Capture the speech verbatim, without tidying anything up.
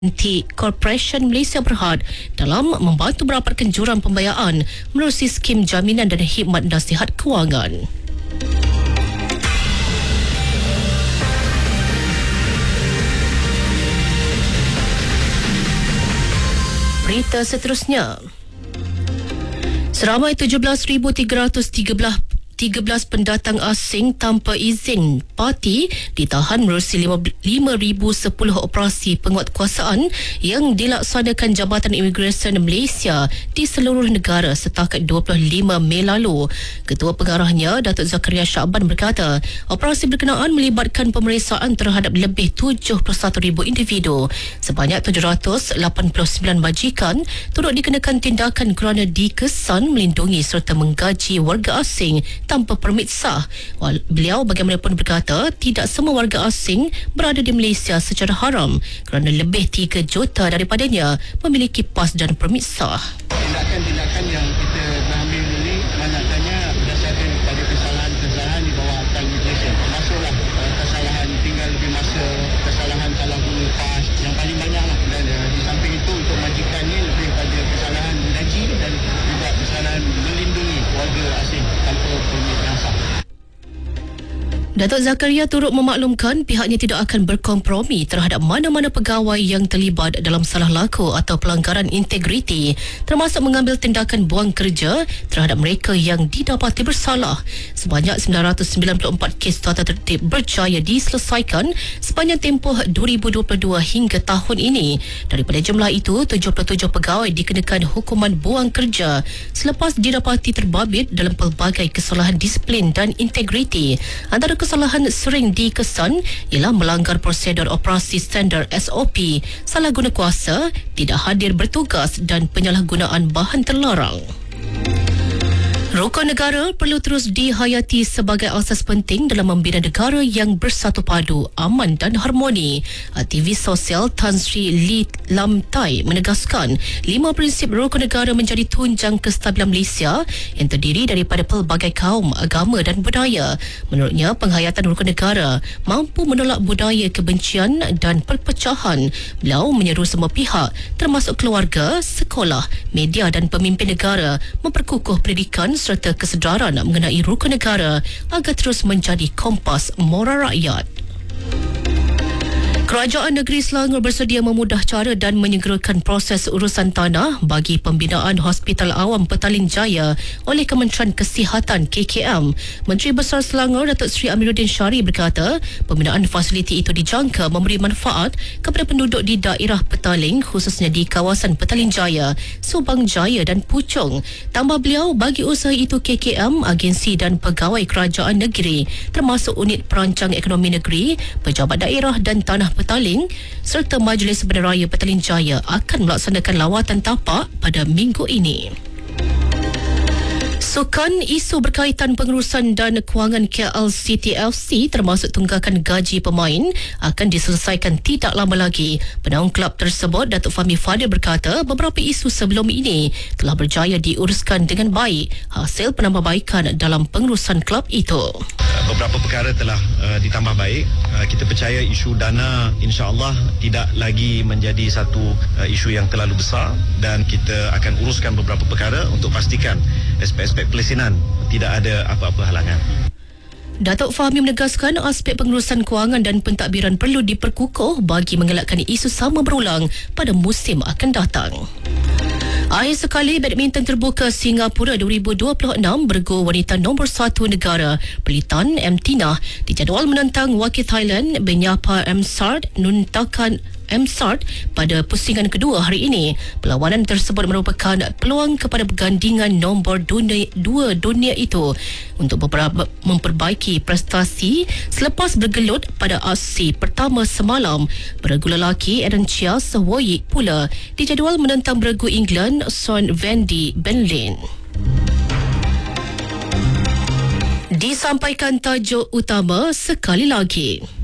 T Corporation Malaysia Berhad dalam membantu merapatkan jurang pembiayaan menerusi skim jaminan dan khidmat nasihat kewangan. Berita seterusnya. Seramai tujuh belas ribu tiga ratus tiga belas pendatang asing tanpa izin parti ditahan menerusi lima ribu sepuluh operasi penguatkuasaan yang dilaksanakan Jabatan Imigresen Malaysia di seluruh negara setakat dua puluh lima Mei lalu. Ketua Pengarahnya, Datuk Zakaria Shaaban berkata, operasi berkenaan melibatkan pemeriksaan terhadap lebih tujuh puluh satu ribu individu. Sebanyak tujuh ratus lapan puluh sembilan majikan turut dikenakan tindakan kerana dikesan melindungi serta menggaji warga asing tanpa permit sah. Beliau bagaimanapun berkata tidak semua warga asing berada di Malaysia secara haram kerana lebih tiga juta daripadanya memiliki pas dan permit sah. Tindakan-tindakan yang kita ambil ini banyaknya berdasarkan kepada kesalahan-kesalahan di bawah Akta Imigresen. Masuklah uh, kesalahan tinggal lebih masa, kesalahan salah guna pas yang paling banyak lah. Dan uh, di samping itu untuk majikan ni lebih pada kesalahan gaji dan juga kesalahan melindungi warga asing tanpa permit yang sah. Datuk Zakaria turut memaklumkan pihaknya tidak akan berkompromi terhadap mana-mana pegawai yang terlibat dalam salah laku atau pelanggaran integriti, termasuk mengambil tindakan buang kerja terhadap mereka yang didapati bersalah. Sebanyak sembilan ratus sembilan puluh empat kes tata tertib berjaya diselesaikan sepanjang tempoh dua ribu dua puluh dua hingga tahun ini. Daripada jumlah itu, tujuh puluh tujuh pegawai dikenakan hukuman buang kerja selepas didapati terbabit dalam pelbagai kesalahan disiplin dan integriti. Antara kesalahan sering dikesan ialah melanggar prosedur operasi standard S O P, salah guna kuasa, tidak hadir bertugas dan penyalahgunaan bahan terlarang. Rukun negara perlu terus dihayati sebagai asas penting dalam membina negara yang bersatu padu, aman dan harmoni. Aktivis sosial Tan Sri Lee Lam Tai menegaskan lima prinsip rukun negara menjadi tunjang kestabilan Malaysia yang terdiri daripada pelbagai kaum, agama dan budaya. Menurutnya, penghayatan rukun negara mampu menolak budaya kebencian dan perpecahan. Beliau menyeru semua pihak termasuk keluarga, sekolah, media dan pemimpin negara memperkukuh pendidikan serta kesedaran mengenai rukun negara agar terus menjadi kompas moral rakyat. Kerajaan Negeri Selangor bersedia memudah cara dan menyegerakan proses urusan tanah bagi pembinaan Hospital Awam Petaling Jaya oleh Kementerian Kesihatan K K M. Menteri Besar Selangor Datuk Seri Amiruddin Syari berkata, pembinaan fasiliti itu dijangka memberi manfaat kepada penduduk di daerah Petaling, khususnya di kawasan Petaling Jaya, Subang Jaya dan Puchong. Tambah beliau, bagi usaha itu K K M, agensi dan pegawai kerajaan negeri termasuk unit perancang ekonomi negeri, pejabat daerah dan tanah Petaling serta Majlis Bandaraya Petaling Jaya akan melaksanakan lawatan tapak pada minggu ini. Sukan, isu berkaitan pengurusan dan kewangan K L C T F C termasuk tunggakan gaji pemain akan diselesaikan tidak lama lagi. Penaung kelab tersebut, Datuk Fahmi Fadil berkata, beberapa isu sebelum ini telah berjaya diuruskan dengan baik hasil penambahbaikan dalam pengurusan kelab itu. Beberapa perkara telah uh, ditambah baik. Uh, kita percaya isu dana insya-Allah tidak lagi menjadi satu uh, isu yang terlalu besar dan kita akan uruskan beberapa perkara untuk pastikan aspek-aspek pelesinan tidak ada apa-apa halangan. Datuk Fahmi menegaskan aspek pengurusan kewangan dan pentadbiran perlu diperkukuh bagi mengelakkan isu sama berulang pada musim akan datang. Akhir sekali, badminton terbuka Singapura dua ribu dua puluh enam bergu wanita nombor satu negara Perlitan M. Tina dijadual menentang wakil Thailand Benyapa M. Sard Nuntakan M. Sard pada pusingan kedua hari ini. Perlawanan tersebut merupakan peluang kepada pergandingan nombor dunia, dua dunia itu untuk beberapa memperbaiki prestasi selepas bergelut pada aksi pertama semalam. Beregu lelaki Aaron Chia Sewoyik pula dijadual menentang beregu England Son Vandy Benlin. Disampaikan tajuk utama sekali lagi.